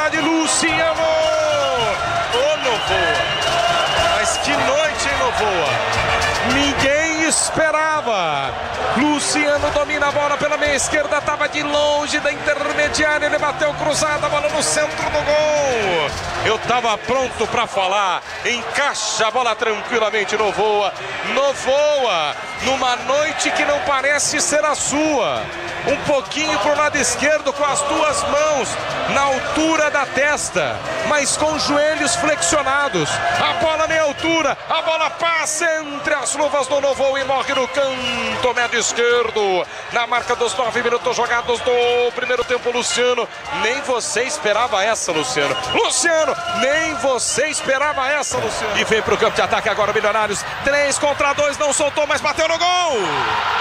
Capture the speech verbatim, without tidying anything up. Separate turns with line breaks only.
velocidade, Luciano! Ô, Novoa! Mas que noite, hein, Novoa? Ninguém esperava. Luciano domina a bola pela meia esquerda, estava de longe da intermediária, ele bateu cruzada, a bola no centro do gol. Eu estava pronto para falar, encaixa a bola tranquilamente, Novoa. Novoa, numa noite que não parece ser a sua. Um pouquinho para o lado esquerdo, com as duas mãos na altura da testa, mas com os joelhos flexionados. A bola nem altura, a bola passa entre as luvas do Novoa e morre no canto médio esquerdo. Na marca dos nove minutos jogados do primeiro tempo, Luciano. Nem você esperava essa, Luciano. Luciano, nem você esperava essa, Luciano. E vem para o campo de ataque agora, Milionários. três contra dois, não soltou, mas bateu no gol.